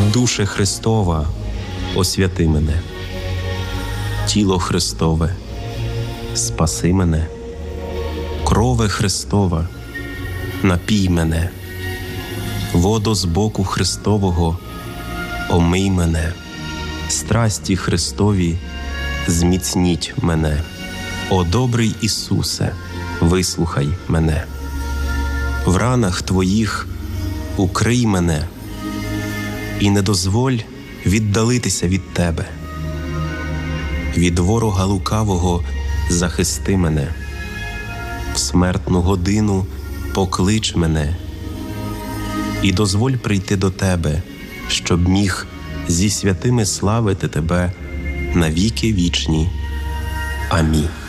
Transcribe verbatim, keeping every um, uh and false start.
Душе Христова, освяти мене. Тіло Христове, спаси мене. Крове Христова, напій мене. Водо з боку Христового, омий мене. Страсті Христові, зміцніть мене. О добрий Ісусе, вислухай мене. В ранах Твоїх укрий мене і не дозволь віддалитися від Тебе. Від ворога лукавого захисти мене. В смертну годину поклич мене і дозволь прийти до Тебе, щоб міг зі святими славити Тебе на віки вічні. Амінь.